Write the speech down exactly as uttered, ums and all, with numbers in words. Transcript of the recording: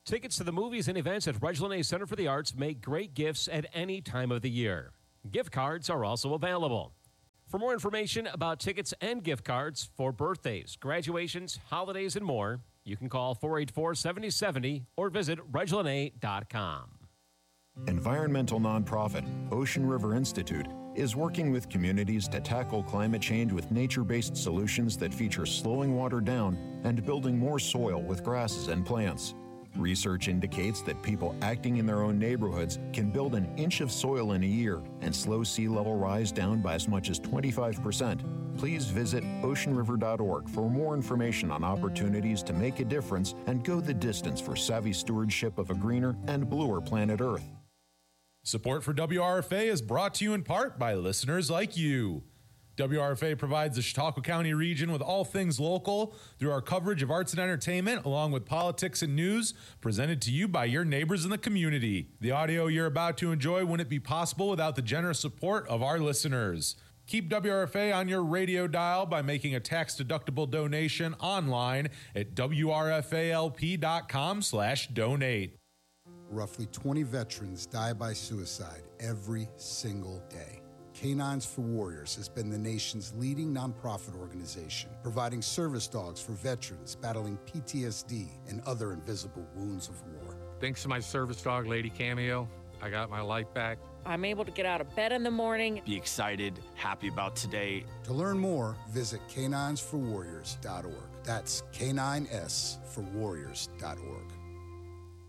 Tickets to the movies and events at Reg Linné Center for the Arts make great gifts at any time of the year. Gift cards are also available. For more information about tickets and gift cards for birthdays, graduations, holidays, and more, you can call four eight four, seven zero seven zero or visit reg linné dot com. Environmental nonprofit Ocean River Institute is working with communities to tackle climate change with nature-based solutions that feature slowing water down and building more soil with grasses and plants. Research indicates that people acting in their own neighborhoods can build an inch of soil in a year and slow sea level rise down by as much as twenty-five percent. Please visit ocean river dot org for more information on opportunities to make a difference and go the distance for savvy stewardship of a greener and bluer planet Earth. Support for W R F A is brought to you in part by listeners like you. W R F A provides the Chautauqua County region with all things local through our coverage of arts and entertainment, along with politics and news, presented to you by your neighbors in the community. The audio you're about to enjoy wouldn't be possible without the generous support of our listeners. Keep W R F A on your radio dial by making a tax-deductible donation online at W R F A L P dot com slash donate. Roughly twenty veterans die by suicide every single day. Canines for Warriors has been the nation's leading nonprofit organization, providing service dogs for veterans battling P T S D and other invisible wounds of war. Thanks to my service dog, Lady Cameo, I got my life back. I'm able to get out of bed in the morning. Be excited, happy about today. To learn more, visit canines for warriors dot org. That's K nine S for warriors dot org.